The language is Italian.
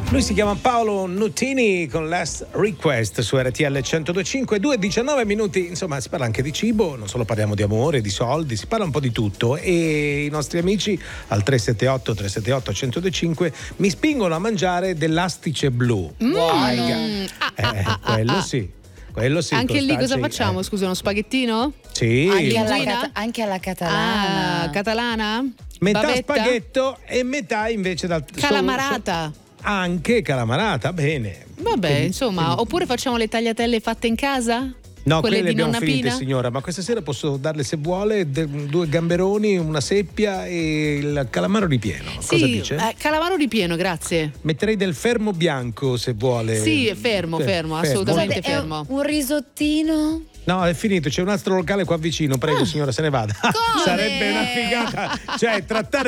Lui si chiama Paolo Nutini con Last Request su RTL 102.5, 2:19 minuti. Insomma, si parla anche di cibo, non solo parliamo di amore, di soldi, si parla un po' di tutto. E i nostri amici al 378-378-1025 mi spingono a mangiare dell'astice blu. Quello sì. Quello sì, anche lì cosa crostacei, facciamo? Scusa, uno spaghettino? Sì. Anche alla catalana. Ah, catalana? Metà Bavetta? spaghetto e metà invece dal Calamarata. Anche calamarata, bene. Vabbè, insomma, oppure facciamo le tagliatelle fatte in casa? No, quelle quelle di abbiamo nonna finite, Pina? signora, ma questa sera posso darle, se vuole, 2 gamberoni, una seppia e il calamaro ripieno. Sì, cosa dice? calamaro ripieno, grazie. Metterei del fermo bianco, se vuole. Sì, fermo, assolutamente Scusate, fermo. un risottino? No, è finito, c'è un altro locale qua vicino, prego signora, se ne vada. Come? Sarebbe una figata, cioè trattare